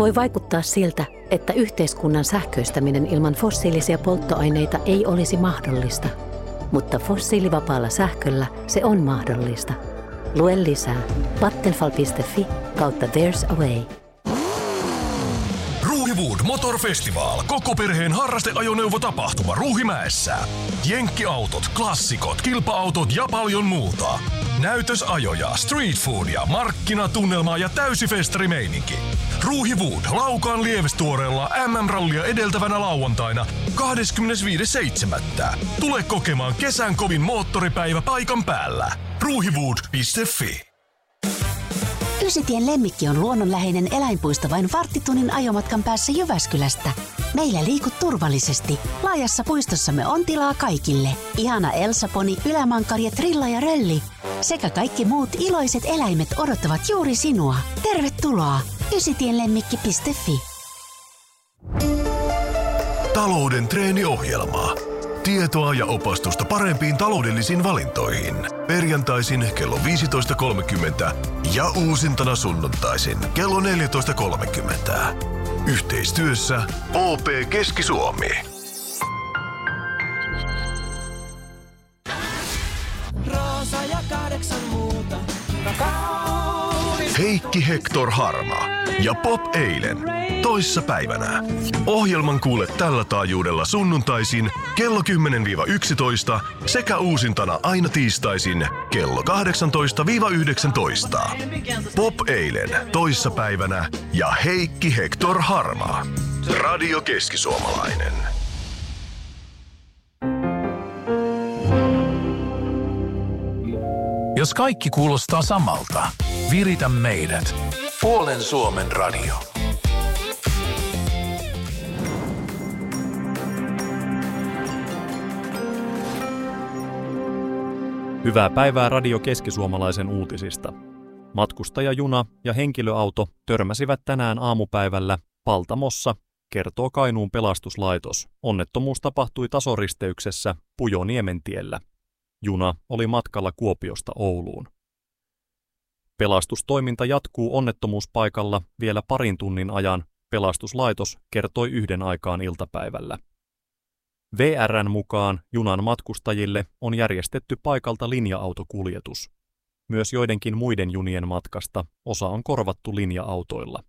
Voi vaikuttaa siltä, että yhteiskunnan sähköistäminen ilman fossiilisia polttoaineita ei olisi mahdollista. Mutta fossiilivapaalla sähköllä se on mahdollista. Lue lisää vattenfall.fi/there's a way. Ruuhiwood Motor Festival. Koko perheen harrasteajoneuvotapahtuma Ruuhimäessä. Jenkkiautot, klassikot, kilpa-autot ja paljon muuta. Näytösajoja, street foodia, markkinatunnelmaa ja täysi festarimeininki. Ruuhiwood Laukaan Lievestuoreella MM-rallia edeltävänä lauantaina 25.7. Tule kokemaan kesän kovin moottoripäivä paikan päällä. Ruuhiwood.fi. Ysitien Lemmikki on luonnonläheinen eläinpuisto vain varttitunnin ajomatkan päässä Jyväskylästä. Meillä liikut turvallisesti. Laajassa puistossamme on tilaa kaikille. Ihana Elsa-poni, ylämankari, trilla ja rölli. Sekä kaikki muut iloiset eläimet odottavat juuri sinua. Tervetuloa! Ysitienlemmikki.fi. Talouden treeniohjelma. Tietoa ja opastusta parempiin taloudellisiin valintoihin. Perjantaisin kello 15.30 ja uusintana sunnuntaisin kello 14.30. Yhteistyössä OP Keski-Suomi. Roosa ja 8 muuta. Heikki Hector Harma ja Pop Eilen toissa päivänä. Ohjelman kuule tällä taajuudella sunnuntaisin kello 10-11 sekä uusintana aina tiistaisin kello 18-19. Pop Eilen toissa päivänä ja Heikki Hector Harma. Radio Keski-Suomalainen. Jos kaikki kuulostaa samalta, viritä meidät. Puolen Suomen radio. Hyvää päivää Radio Keski-Suomalaisen uutisista. Matkustajajuna ja henkilöauto törmäsivät tänään aamupäivällä Paltamossa, kertoo Kainuun pelastuslaitos. Onnettomuus tapahtui tasoristeyksessä Pujoniemen-tiellä. Juna oli matkalla Kuopiosta Ouluun. Pelastustoiminta jatkuu onnettomuuspaikalla vielä parin tunnin ajan, pelastuslaitos kertoi 1 aikaan iltapäivällä. VR:n mukaan junan matkustajille on järjestetty paikalta linja-autokuljetus. Myös joidenkin muiden junien matkasta osa on korvattu linja-autoilla.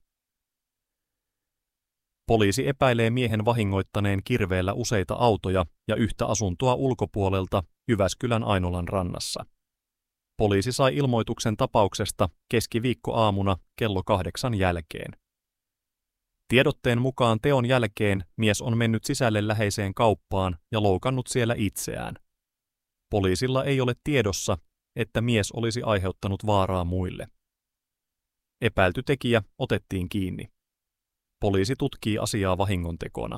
Poliisi epäilee miehen vahingoittaneen kirveellä useita autoja ja yhtä asuntoa ulkopuolelta Jyväskylän Ainolan rannassa. Poliisi sai ilmoituksen tapauksesta keskiviikkoaamuna kello 8 jälkeen. Tiedotteen mukaan teon jälkeen mies on mennyt sisälle läheiseen kauppaan ja loukannut siellä itseään. Poliisilla ei ole tiedossa, että mies olisi aiheuttanut vaaraa muille. Epäilty tekijä otettiin kiinni. Poliisi tutkii asiaa vahingontekona.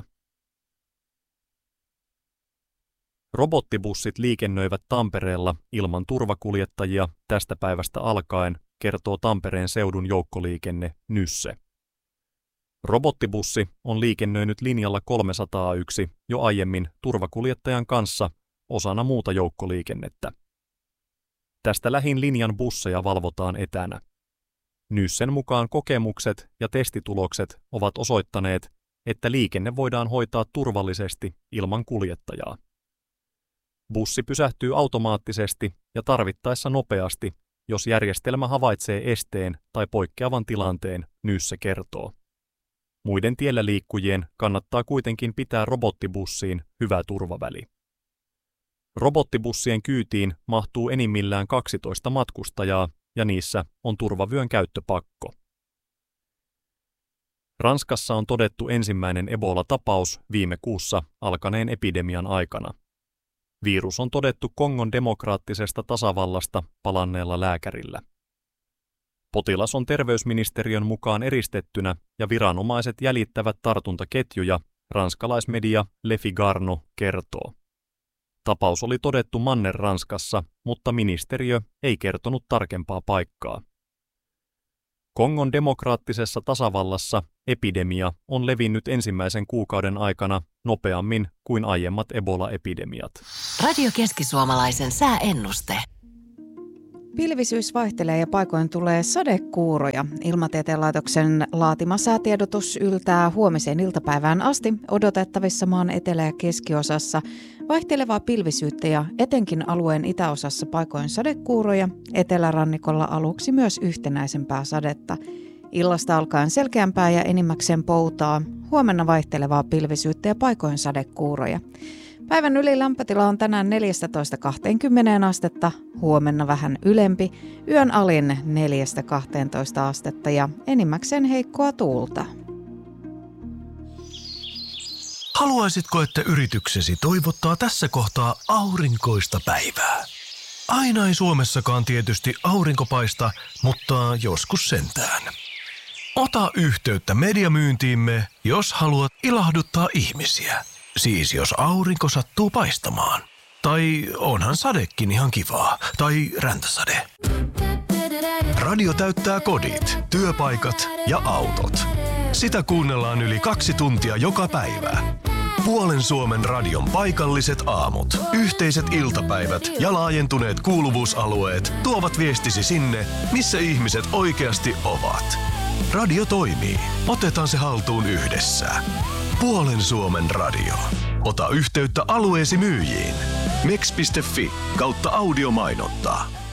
Robottibussit liikennöivät Tampereella ilman turvakuljettajia tästä päivästä alkaen, kertoo Tampereen seudun joukkoliikenne Nysse. Robottibussi on liikennöinyt linjalla 301 jo aiemmin turvakuljettajan kanssa osana muuta joukkoliikennettä. Tästä lähin linjan busseja valvotaan etänä. Nyssen mukaan kokemukset ja testitulokset ovat osoittaneet, että liikenne voidaan hoitaa turvallisesti ilman kuljettajaa. Bussi pysähtyy automaattisesti ja tarvittaessa nopeasti, jos järjestelmä havaitsee esteen tai poikkeavan tilanteen, Nysse kertoo. Muiden tiellä liikkujien kannattaa kuitenkin pitää robottibussiin hyvä turvaväli. Robottibussien kyytiin mahtuu enimmillään 12 matkustajaa ja niissä on turvavyön käyttöpakko. Ranskassa on todettu ensimmäinen Ebola-tapaus viime kuussa alkaneen epidemian aikana. Virus on todettu Kongon demokraattisesta tasavallasta palanneella lääkärillä. Potilas on terveysministeriön mukaan eristettynä ja viranomaiset jäljittävät tartuntaketjuja, ranskalaismedia Le Figaro kertoo. Tapaus oli todettu Manner-Ranskassa, mutta ministeriö ei kertonut tarkempaa paikkaa. Kongon demokraattisessa tasavallassa epidemia on levinnyt ensimmäisen kuukauden aikana nopeammin kuin aiemmat Ebola-epidemiat. Radio Keski-Suomalaisen sääennuste. Pilvisyys vaihtelee ja paikoin tulee sadekuuroja. Ilmatieteen laitoksen laatima säätiedotus yltää huomiseen iltapäivään asti. Odotettavissa maan etelä- ja keskiosassa vaihtelevaa pilvisyyttä ja etenkin alueen itäosassa paikoin sadekuuroja. Etelärannikolla aluksi myös yhtenäisempää sadetta. Illasta alkaen selkeämpää ja enimmäkseen poutaa. Huomenna vaihtelevaa pilvisyyttä ja paikoin sadekuuroja. Päivän ylilämpötila on tänään 14-20 astetta, huomenna vähän ylempi, yön alin 4-12 astetta ja enimmäkseen heikkoa tuulta. Haluaisitko, että yrityksesi toivottaa tässä kohtaa aurinkoista päivää? Aina ei Suomessakaan tietysti aurinko paista, mutta joskus sentään. Ota yhteyttä mediamyyntiimme, jos haluat ilahduttaa ihmisiä. Siis jos aurinko sattuu paistamaan. Tai onhan sadekin ihan kivaa. Tai räntäsade. Radio täyttää kodit, työpaikat ja autot. Sitä kuunnellaan yli 2 tuntia joka päivä. Puolen Suomen radion paikalliset aamut, yhteiset iltapäivät ja laajentuneet kuuluvuusalueet tuovat viestisi sinne, missä ihmiset oikeasti ovat. Radio toimii. Otetaan se haltuun yhdessä. Puolen Suomen radio. Ota yhteyttä alueesi myyjiin. mex.fi/audiomainontaa.